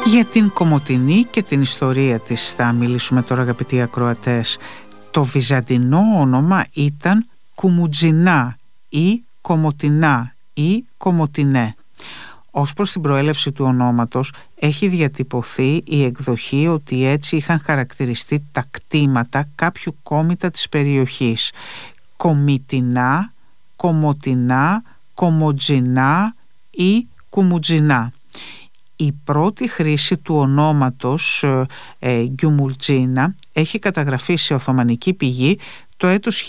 Για την Κομοτηνή και την ιστορία της θα μιλήσουμε τώρα, αγαπητοί ακροατές. Το βυζαντινό όνομα ήταν Κουμουτζινά ή Κομοτηνά ή Κομοτηνέ. Ως προς την προέλευση του ονόματος έχει διατυπωθεί η εκδοχή ότι έτσι είχαν χαρακτηριστεί τα κτήματα κάποιου κόμητα της περιοχής. Κομιτινά, Κομοτηνά, Κομοτζινά ή Κουμουτζινά. Η πρώτη χρήση του ονόματος Γκιουμουλτζίνα έχει καταγραφεί σε οθωμανική πηγή το έτος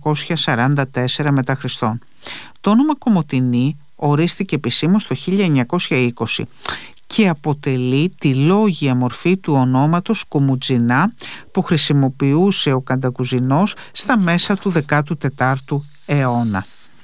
1344 μετά Χριστόν. Το όνομα Κομοτηνή ορίστηκε επισήμως το 1920 και αποτελεί τη λόγια μορφή του ονόματος Κουμουτζινά που χρησιμοποιούσε ο Καντακουζινός στα μέσα του 14ου αιώνα.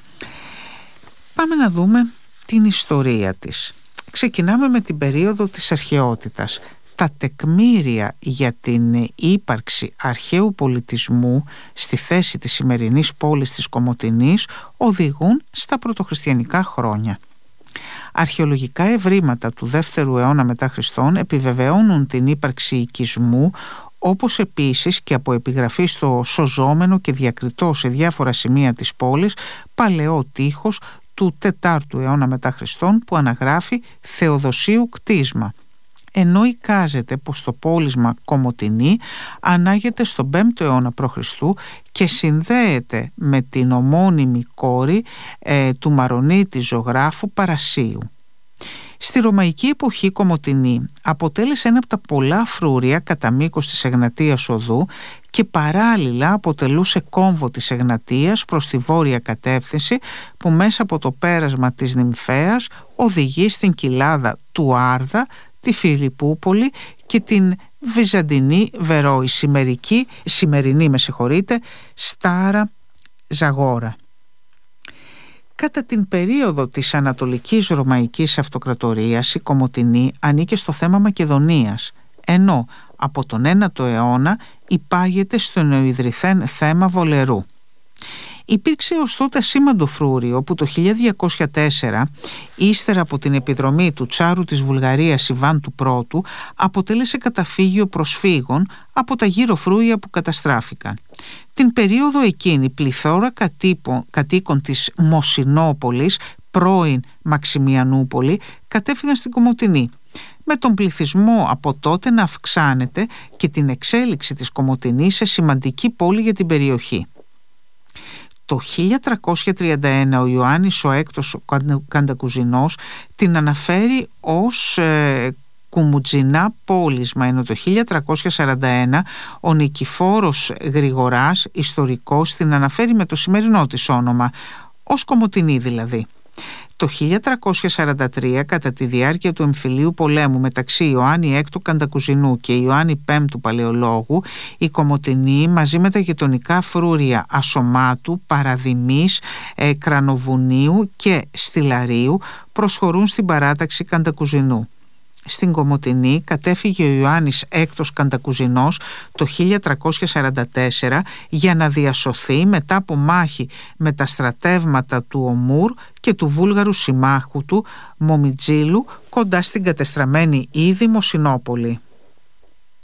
Πάμε να δούμε την ιστορία της. Ξεκινάμε με την περίοδο της αρχαιότητας. Τα τεκμήρια για την ύπαρξη αρχαίου πολιτισμού στη θέση της σημερινής πόλης της Κομοτηνής οδηγούν στα πρωτοχριστιανικά χρόνια. Αρχαιολογικά ευρήματα του 2ου αιώνα μετά Χριστόν επιβεβαιώνουν την ύπαρξη οικισμού, όπως επίσης και από επιγραφή στο σωζόμενο και διακριτό σε διάφορα σημεία της πόλης παλαιό τείχος του 4ου αιώνα μετά Χριστόν που αναγράφει Θεοδοσίου κτίσμα, ενώ εικάζεται πως το πόλισμα Κομοτηνή ανάγεται στον 5ο αιώνα π.Χ. και συνδέεται με την ομώνυμη κόρη του Μαρονίτη ζωγράφου Παρασίου. Στη ρωμαϊκή εποχή Κομοτηνή αποτέλεσε ένα από τα πολλά φρούρια κατά μήκος της Εγνατίας οδού και παράλληλα αποτελούσε κόμβο της Εγνατίας προς τη βόρεια κατεύθυνση που μέσα από το πέρασμα της Νυμφέας οδηγεί στην κοιλάδα του Άρδα, τη Φιλιππούπολη και την Βυζαντινή Βερόη, σημερινή Στάρα Ζαγόρα. Κατά την περίοδο της Ανατολικής Ρωμαϊκής Αυτοκρατορίας η Κομοτηνή ανήκε στο θέμα Μακεδονίας, ενώ από τον 9ο αιώνα υπάγεται στο νεοειδρυθέν θέμα Βολερού. Υπήρξε ως τότε ασήμαντο φρούριο που το 1204, ύστερα από την επιδρομή του τσάρου της Βουλγαρίας Ιβάν του Πρώτου, αποτέλεσε καταφύγιο προσφύγων από τα γύρω φρούρια που καταστράφηκαν. Την περίοδο εκείνη πληθώρα κατοίκων της Μοσυνόπολης, πρώην Μαξιμιανούπολη, κατέφυγαν στην Κομοτηνή, με τον πληθυσμό από τότε να αυξάνεται και την εξέλιξη της Κομοτηνής σε σημαντική πόλη για την περιοχή. Το 1331 ο Ιωάννης ο Έκτος ο Καντακουζινός την αναφέρει ως Κουμουτζινά πόλισμα, ενώ το 1341 ο Νικηφόρος Γρηγοράς, ιστορικός, την αναφέρει με το σημερινό της όνομα, ως Κομοτηνή δηλαδή. Το 1343, κατά τη διάρκεια του εμφυλίου πολέμου μεταξύ Ιωάννη Έκτου Καντακουζινού και Ιωάννη Πέμπτου Παλαιολόγου, η Κομοτηνή μαζί με τα γειτονικά φρούρια Ασωμάτου, Παραδημής, Κρανοβουνίου και Στυλαρίου προσχωρούν στην παράταξη Καντακουζινού. Στην Κομοτηνή κατέφυγε ο Ιωάννης Έκτος Καντακουζινός το 1344 για να διασωθεί μετά από μάχη με τα στρατεύματα του Ομούρ και του βούλγαρου συμμάχου του Μομιτζήλου κοντά στην κατεστραμμένη ήδη Μοσυνόπολη.